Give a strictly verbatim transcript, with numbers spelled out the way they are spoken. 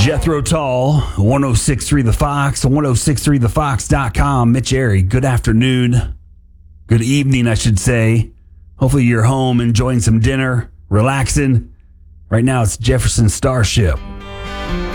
Jethro Tull, ten sixty-three The Fox, ten sixty-three the fox dot com. Mitch Airy, good afternoon. Good evening, I should say. Hopefully you're home enjoying some dinner, relaxing. Right now it's Jefferson Starship.